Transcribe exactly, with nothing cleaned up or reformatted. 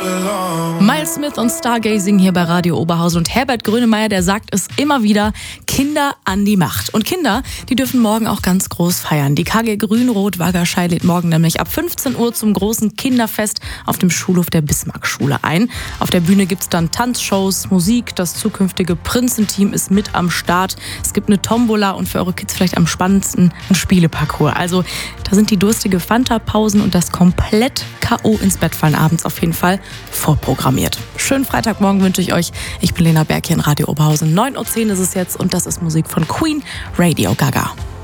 Miles Smith und Stargazing hier bei Radio Oberhausen. Und Herbert Grönemeyer, der sagt es immer wieder, Kinder an die Macht. Und Kinder, die dürfen morgen auch ganz groß feiern. Die K G Grün-Rot-Waggerschei lädt morgen nämlich ab fünfzehn Uhr zum großen Kinderfest auf dem Schulhof der Bismarck-Schule ein. Auf der Bühne gibt's dann Tanzshows, Musik, das zukünftige Prinzenteam ist mit am Start. Es gibt eine Tombola und für eure Kids vielleicht am spannendsten ein Spieleparcours. Also da sind die durstige Fanta-Pausen und das komplett K O ins Bett fallen abends auf jeden Fall vorprogrammiert. Schönen Freitagmorgen wünsche ich euch. Ich bin Lena Berg hier in Radio Oberhausen. neun Uhr zehn ist es jetzt und das ist Musik von Queen, Radio Gaga.